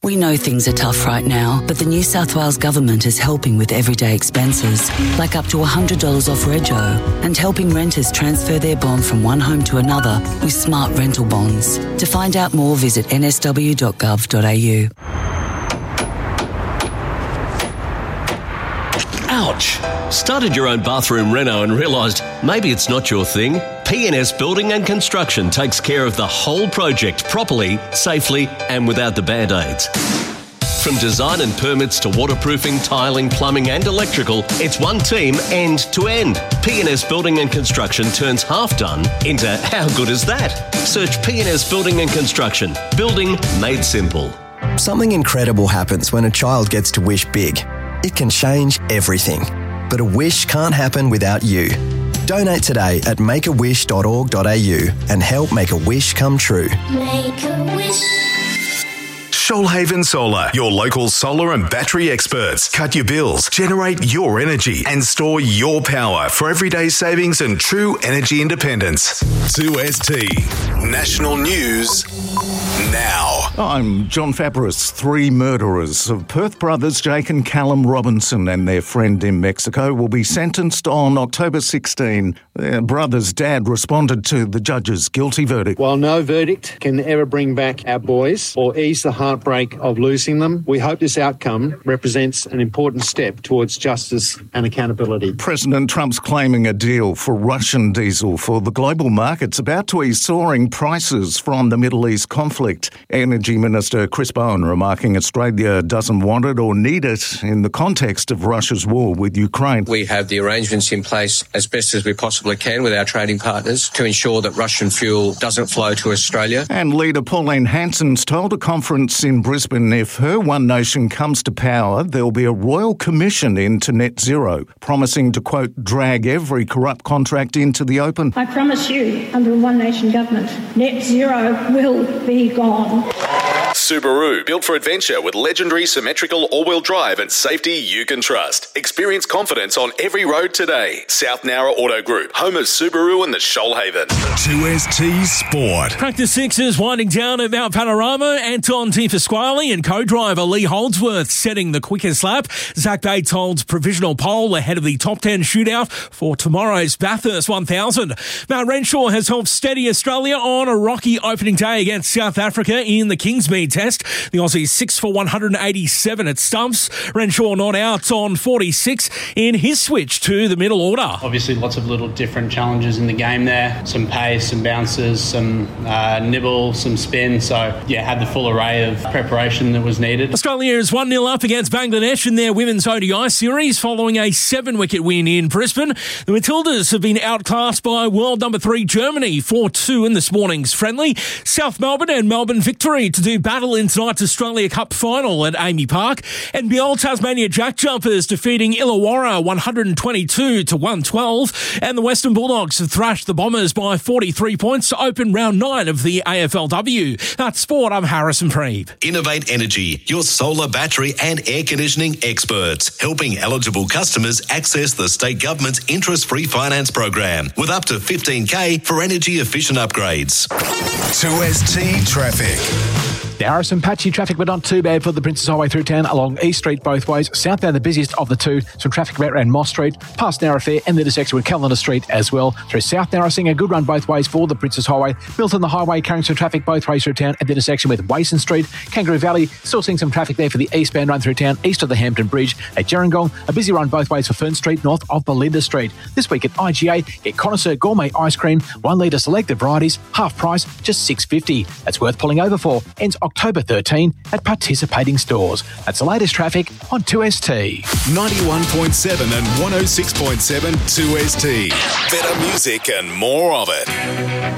We know things are tough right now, but the New South Wales Government is helping with everyday expenses, like up to $100 off rego, and helping renters transfer their bond from one home to another with smart rental bonds. To find out more, visit nsw.gov.au. Ouch! Started your own bathroom reno and realised maybe it's not your thing? PNS Building and Construction takes care of the whole project properly, safely and without the band-aids. From design and permits to waterproofing, tiling, plumbing and electrical, it's one team end to end. PNS Building and Construction turns half done into how good is that? Search PNS Building and Construction. Building made simple. Something incredible happens when a child gets to wish big. It can change everything. But a wish can't happen without you. Donate today at makeawish.org.au and help make a wish come true. Make a wish. Shoalhaven Solar, your local solar and battery experts. Cut your bills, generate your energy and store your power for everyday savings and true energy independence. 2ST National News now. I'm John Fabris. 3 murderers of Perth brothers Jake and Callum Robinson and their friend in Mexico will be sentenced on October 16. Their brother's dad responded to the judge's guilty verdict. While no verdict can ever bring back our boys or ease the heartbreak of losing them, we hope this outcome represents an important step towards justice and accountability. President Trump's claiming a deal for Russian diesel for the global markets about to ease soaring prices from the Middle East conflict. Energy Minister Chris Bowen remarking Australia doesn't want it or need it in the context of Russia's war with Ukraine. We have the arrangements in place as best as we possibly can with our trading partners to ensure that Russian fuel doesn't flow to Australia. And leader Pauline Hanson's told a conference in Brisbane if her One Nation comes to power, there'll be a royal commission into net zero, promising to, quote, drag every corrupt contract into the open. I promise you, under a One Nation government, net zero will be gone. Subaru, built for adventure with legendary symmetrical all-wheel drive and safety you can trust. Experience confidence on every road today. South Nowra Auto Group, home of Subaru and the Shoalhaven. 2ST Sport. Practice 6 is winding down at Mount Panorama. Anton Tiefesquali and co-driver Lee Holdsworth setting the quickest lap. Zach Bates holds provisional pole ahead of the top 10 shootout for tomorrow's Bathurst 1000. Mount Renshaw has helped steady Australia on a rocky opening day against South Africa in the Kingsmead Test. The Aussies 6 for 187 at stumps. Renshaw not out on 46 in his switch to the middle order. Obviously lots of little different challenges in the game there. Some pace, some bounces, some nibble, some spin. So yeah, had the full array of preparation that was needed. Australia is 1-0 up against Bangladesh in their women's ODI series following a 7-wicket win in Brisbane. The Matildas have been outclassed by world number 3 Germany 4-2 in this morning's friendly. South Melbourne and Melbourne Victory to do battle in tonight's Australia Cup final at Amy Park. NBL Tasmania Jack Jumpers defeating Illawarra 122-112. And the Western Bulldogs have thrashed the Bombers by 43 points to open round 9 of the AFLW. That's sport. I'm Harrison Preeb. Innovate Energy, your solar, battery and air conditioning experts, helping eligible customers access the state government's interest-free finance program with up to $15,000 for energy-efficient upgrades. 2ST Traffic. There are some patchy traffic, but not too bad for the Princes Highway through town along East Street both ways. Southbound the busiest of the two. Some traffic about around Moss Street, past Narra Fair and the intersection with Callender Street as well. Through South Narra, seeing a good run both ways for the Princes Highway. Milton the Highway carrying some traffic both ways through town at the intersection with Wason Street. Kangaroo Valley, still seeing some traffic there for the eastbound run through town east of the Hampton Bridge. At Gerringong, a busy run both ways for Fern Street north of Belinda Street. This week at IGA, get Connoisseur Gourmet Ice Cream, 1 litre selected varieties, half price, just $6.50. That's worth pulling over for. Ends October 13 at participating stores. That's the latest traffic on 2ST. 91.7 and 106.7 2ST. Better music and more of it.